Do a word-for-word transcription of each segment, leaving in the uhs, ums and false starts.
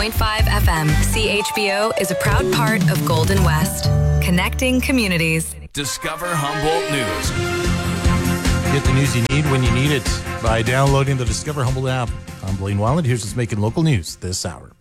point five F M. C H B O is a proud part of Golden West, connecting communities. Discover Humboldt News. Get the news you need when you need it by downloading the Discover Humboldt app. I'm Blaine Weiland. Here's what's making local news this hour.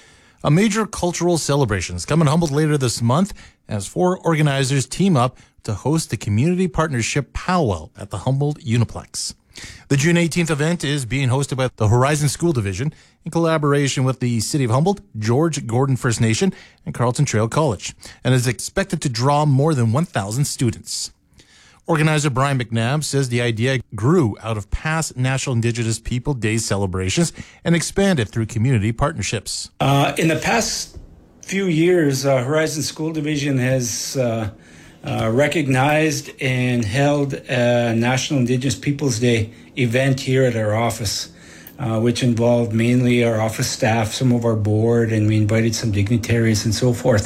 A major cultural celebration is coming to Humboldt later this month as four organizers team up to host the Community Partnership Powwow at the Humboldt Uniplex. The June eighteenth event is being hosted by the Horizon School Division in collaboration with the City of Humboldt, George Gordon First Nation, and Carleton Trail College, and is expected to draw more than one thousand students. Organizer Brian McNabb says the idea grew out of past National Indigenous People Day celebrations and expanded through community partnerships. Uh, in the past few years, uh, Horizon School Division has uh, uh, recognized and held a National Indigenous Peoples Day event here at our office, uh, which involved mainly our office staff, some of our board, and we invited some dignitaries and so forth.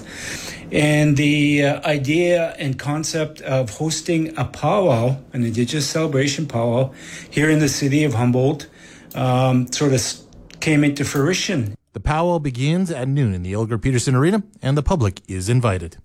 And the uh, idea and concept of hosting a powwow, an Indigenous celebration powwow, here in the city of Humboldt, um, sort of came into fruition. The powwow begins at noon in the Elgar Peterson Arena, and the public is invited.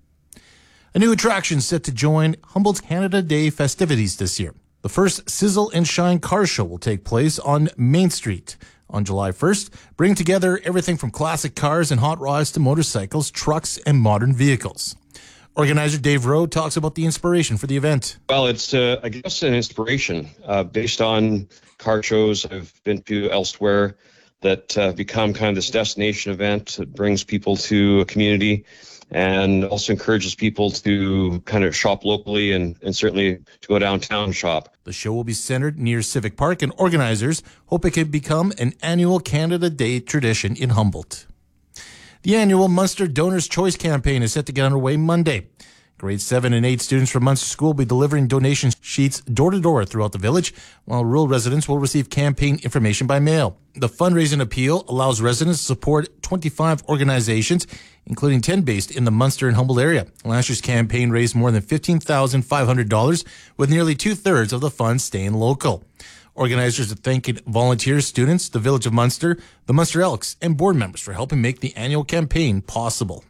A new attraction set to join Humboldt's Canada Day festivities this year. The first Sizzle and Shine car show will take place on Main Street on July first, bring together everything from classic cars and hot rods to motorcycles, trucks, and modern vehicles. Organizer Dave Rowe talks about the inspiration for the event. Well, it's, uh, I guess, an inspiration uh, based on car shows I've been to elsewhere that uh, become kind of this destination event that brings people to a community and also encourages people to kind of shop locally and, and certainly to go downtown and shop. The show will be centered near Civic Park, and organizers hope it can become an annual Canada Day tradition in Humboldt. The annual Munster Donors' Choice campaign is set to get underway Monday. Grade seven and eight students from Munster School will be delivering donation sheets door-to-door throughout the village, while rural residents will receive campaign information by mail. The fundraising appeal allows residents to support twenty-five organizations, including ten based in the Munster and Humboldt area. Last year's campaign raised more than fifteen thousand five hundred dollars, with nearly two-thirds of the funds staying local. Organizers are thanking volunteers, students, the Village of Munster, the Munster Elks, and board members for helping make the annual campaign possible.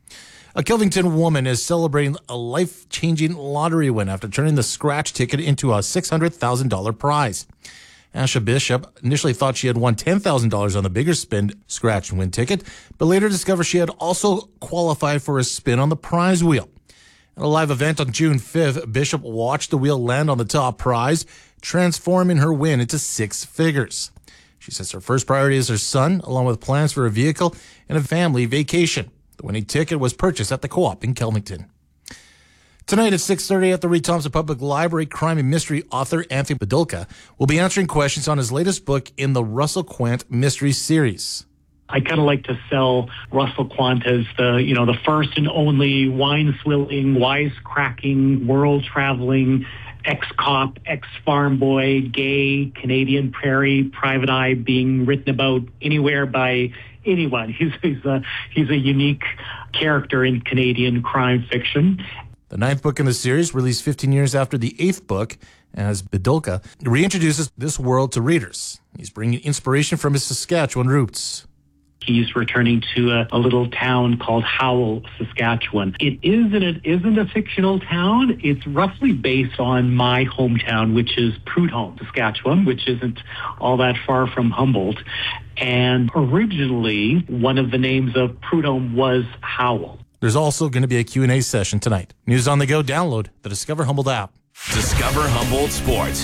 A Kelvington woman is celebrating a life-changing lottery win after turning the scratch ticket into a six hundred thousand dollars prize. Asha Bishop initially thought she had won ten thousand dollars on the bigger spin scratch and win ticket, but later discovered she had also qualified for a spin on the prize wheel. At a live event on June fifth, Bishop watched the wheel land on the top prize, transforming her win into six figures. She says her first priority is her son, along with plans for a vehicle and a family vacation. The winning ticket was purchased at the Co-op in Kelvington. Tonight at six thirty at the Reed Thompson Public Library, crime and mystery author Anthony Bedulka will be answering questions on his latest book in the Russell Quant Mystery Series. I kind of like to sell Russell Quant as the, you know, the first and only wine-swilling, wise-cracking, world-traveling, ex-cop, ex-farm boy, gay, Canadian prairie, private eye being written about anywhere by anyone. He's, he's, a, he's a unique character in Canadian crime fiction. The ninth book in the series, released fifteen years after the eighth book, as Bedulka reintroduces this world to readers. He's bringing inspiration from his Saskatchewan roots. He's returning to a, a little town called Howell, Saskatchewan. It is and it isn't a fictional town. It's roughly based on my hometown, which is Prudhomme, Saskatchewan, which isn't all that far from Humboldt. And originally, one of the names of Prudhomme was Howell. There's also going to be a Q and A session tonight. News on the go, download the Discover Humboldt app. Discover Humboldt Sports.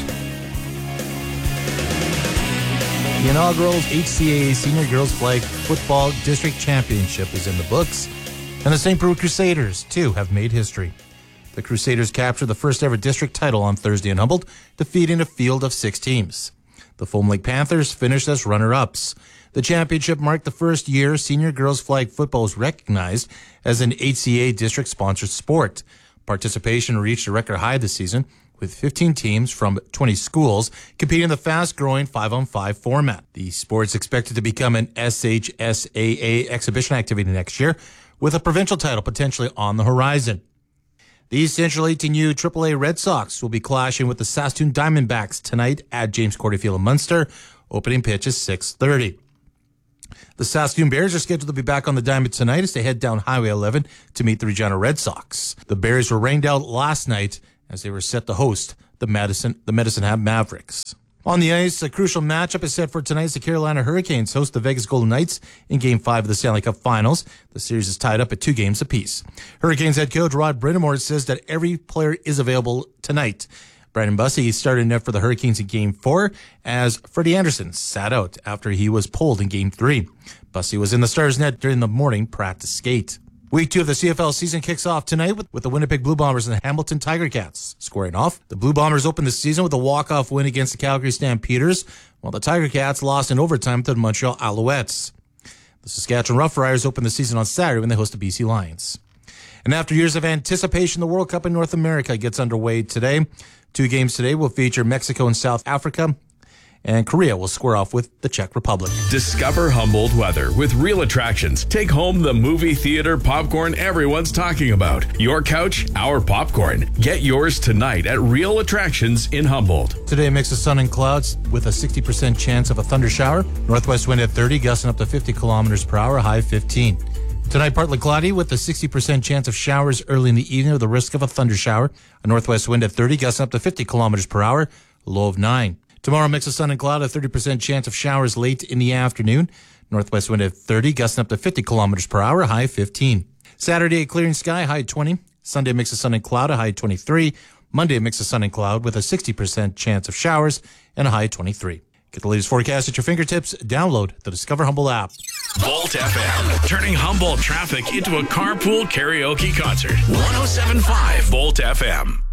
The inaugural H C A A Senior Girls Flag Football District Championship is in the books, and the Saint Preux Crusaders, too, have made history. The Crusaders captured the first ever district title on Thursday in Humboldt, defeating a field of six teams. The Foam Lake Panthers finished as runner-ups. The championship marked the first year senior girls flag football was recognized as an H C A A district-sponsored sport. Participation reached a record high this season, with fifteen teams from twenty schools competing in the fast-growing five-on-five format. The sport's expected to become an S H S A A exhibition activity next year, with a provincial title potentially on the horizon. The Central eighteen U triple A Red Sox will be clashing with the Saskatoon Diamondbacks tonight at James Cordy Field in Munster. Opening pitch is six thirty. The Saskatoon Bears are scheduled to be back on the diamond tonight as they head down Highway eleven to meet the Regina Red Sox. The Bears were rained out last night as they were set to host the Madison, the Medicine Hat Mavericks. On the ice, a crucial matchup is set for tonight as the Carolina Hurricanes host the Vegas Golden Knights in Game five of the Stanley Cup Finals. The series is tied up at two games apiece. Hurricanes head coach Rod Brind'Amour says that every player is available tonight. Brandon Bussi started net for the Hurricanes in Game four as Freddie Anderson sat out after he was pulled in Game three. Bussi was in the Stars net during the morning practice skate. Week two of the C F L season kicks off tonight with, with the Winnipeg Blue Bombers and the Hamilton Tiger Cats squaring off. The Blue Bombers opened the season with a walk-off win against the Calgary Stampeders, while the Tiger Cats lost in overtime to the Montreal Alouettes. The Saskatchewan Roughriders opened the season on Saturday when they host the B C Lions. And after years of anticipation, the World Cup in North America gets underway today. Two games today will feature Mexico and South Africa, and Korea will square off with the Czech Republic. Discover Humboldt weather with Real Attractions. Take home the movie theater popcorn everyone's talking about. Your couch, our popcorn. Get yours tonight at Real Attractions in Humboldt. Today, a mix of sun and clouds with a sixty percent chance of a thunder shower. Northwest wind at thirty, gusting up to fifty kilometers per hour, high fifteen. Tonight, partly cloudy with a sixty percent chance of showers early in the evening with the risk of a thunder shower. A northwest wind at thirty, gusting up to fifty kilometers per hour, low of nine. Tomorrow, mix of sun and cloud, a thirty percent chance of showers late in the afternoon. Northwest wind at thirty, gusting up to fifty kilometers per hour, high fifteen. Saturday, a clearing sky, high twenty. Sunday, mix of sun and cloud, a high twenty-three. Monday, a mix of sun and cloud with a sixty percent chance of showers and a high twenty-three. Get the latest forecast at your fingertips. Download the Discover Humboldt app. Volt F M, turning Humboldt traffic into a carpool karaoke concert. one oh seven point five Volt F M.